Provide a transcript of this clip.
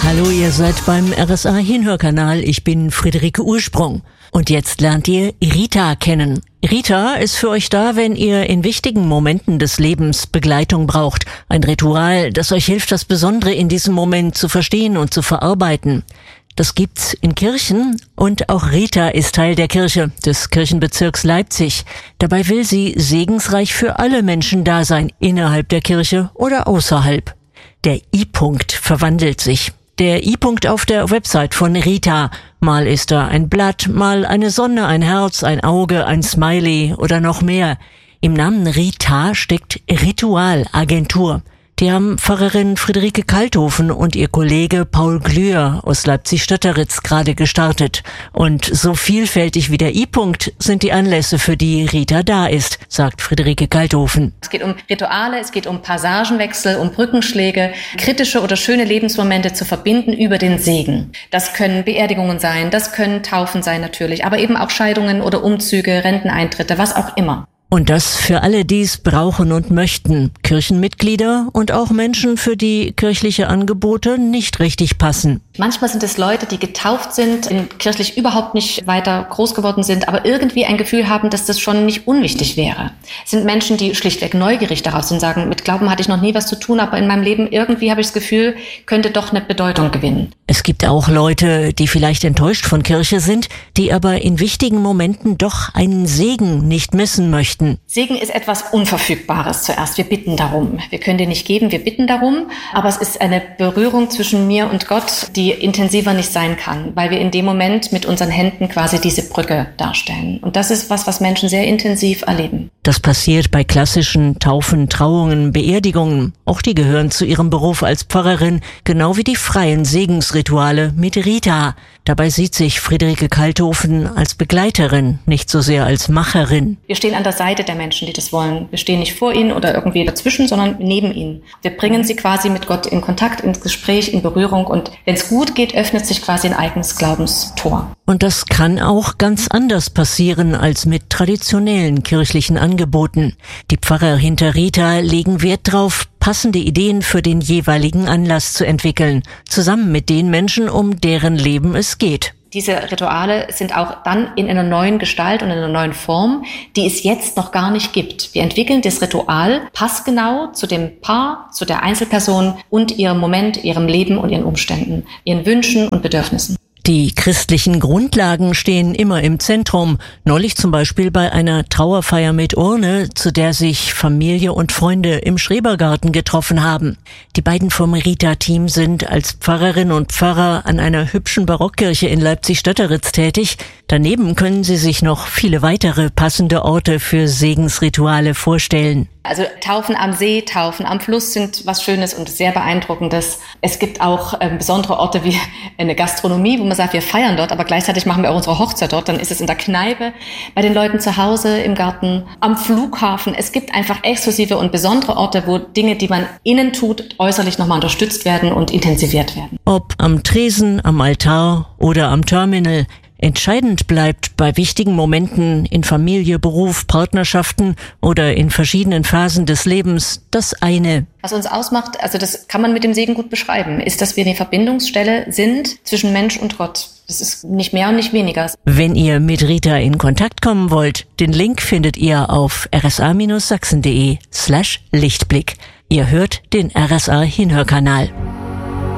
Hallo, ihr seid beim RSA Hinhörkanal. Ich bin Friederike Ursprung. Und jetzt lernt ihr Rita kennen. Rita ist für euch da, wenn ihr in wichtigen Momenten des Lebens Begleitung braucht. Ein Ritual, das euch hilft, das Besondere in diesem Moment zu verstehen und zu verarbeiten. Das gibt's in Kirchen und auch Rita ist Teil der Kirche, des Kirchenbezirks Leipzig. Dabei will sie segensreich für alle Menschen da sein, innerhalb der Kirche oder außerhalb. Der I-Punkt verwandelt sich. Der I-Punkt auf der Website von Rita. Mal ist da ein Blatt, mal eine Sonne, ein Herz, ein Auge, ein Smiley oder noch mehr. Im Namen Rita steckt Ritualagentur. Die haben Pfarrerin Friederike Kalthofen und ihr Kollege Paul Glühr aus Leipzig-Stötteritz gerade gestartet. Und so vielfältig wie der I-Punkt sind die Anlässe, für die Rita da ist, sagt Friederike Kalthofen. Es geht um Rituale, es geht um Passagenwechsel, um Brückenschläge, kritische oder schöne Lebensmomente zu verbinden über den Segen. Das können Beerdigungen sein, das können Taufen sein natürlich, aber eben auch Scheidungen oder Umzüge, Renteneintritte, was auch immer. Und das für alle, die es brauchen und möchten. Kirchenmitglieder und auch Menschen, für die kirchliche Angebote nicht richtig passen. Manchmal sind es Leute, die getauft sind, kirchlich überhaupt nicht weiter groß geworden sind, aber irgendwie ein Gefühl haben, dass das schon nicht unwichtig wäre. Es sind Menschen, die schlichtweg neugierig darauf sind, sagen, mit Glauben hatte ich noch nie was zu tun, aber in meinem Leben irgendwie habe ich das Gefühl, könnte doch eine Bedeutung gewinnen. Es gibt auch Leute, die vielleicht enttäuscht von Kirche sind, die aber in wichtigen Momenten doch einen Segen nicht missen möchten. Segen ist etwas Unverfügbares zuerst. Wir bitten darum. Wir können den nicht geben, wir bitten darum. Aber es ist eine Berührung zwischen mir und Gott, die intensiver nicht sein kann, weil wir in dem Moment mit unseren Händen quasi diese Brücke darstellen. Und das ist was Menschen sehr intensiv erleben. Das passiert bei klassischen Taufen, Trauungen, Beerdigungen. Auch die gehören zu ihrem Beruf als Pfarrerin, genau wie die freien Segensrituale mit Rita. Dabei sieht sich Friederike Kalthofen als Begleiterin, nicht so sehr als Macherin. Wir stehen an der Seite der Menschen, die das wollen. Wir stehen nicht vor ihnen oder irgendwie dazwischen, sondern neben ihnen. Wir bringen sie quasi mit Gott in Kontakt, ins Gespräch, in Berührung. Und wenn es gut geht, öffnet sich quasi ein eigenes Glaubenstor. Und das kann auch ganz anders passieren als mit traditionellen kirchlichen Angeboten. Die Pfarrer hinter Rita legen Wert drauf, passende Ideen für den jeweiligen Anlass zu entwickeln, zusammen mit den Menschen, um deren Leben es geht. Diese Rituale sind auch dann in einer neuen Gestalt und in einer neuen Form, die es jetzt noch gar nicht gibt. Wir entwickeln das Ritual passgenau zu dem Paar, zu der Einzelperson und ihrem Moment, ihrem Leben und ihren Umständen, ihren Wünschen und Bedürfnissen. Die christlichen Grundlagen stehen immer im Zentrum. Neulich zum Beispiel bei einer Trauerfeier mit Urne, zu der sich Familie und Freunde im Schrebergarten getroffen haben. Die beiden vom Rita-Team sind als Pfarrerin und Pfarrer an einer hübschen Barockkirche in Leipzig-Stötteritz tätig. Daneben können sie sich noch viele weitere passende Orte für Segensrituale vorstellen. Also Taufen am See, Taufen am Fluss sind was Schönes und sehr Beeindruckendes. Es gibt auch besondere Orte wie eine Gastronomie, wo man sagt, wir feiern dort, aber gleichzeitig machen wir auch unsere Hochzeit dort. Dann ist es in der Kneipe, bei den Leuten zu Hause, im Garten, am Flughafen. Es gibt einfach exklusive und besondere Orte, wo Dinge, die man innen tut, äußerlich nochmal unterstützt werden und intensiviert werden. Ob am Tresen, am Altar oder am Terminal. Entscheidend bleibt bei wichtigen Momenten in Familie, Beruf, Partnerschaften oder in verschiedenen Phasen des Lebens das eine. Was uns ausmacht, also das kann man mit dem Segen gut beschreiben, ist, dass wir die Verbindungsstelle sind zwischen Mensch und Gott. Das ist nicht mehr und nicht weniger. Wenn ihr mit Rita in Kontakt kommen wollt, den Link findet ihr auf rsa-sachsen.de/Lichtblick. Ihr hört den RSA Hinhörkanal.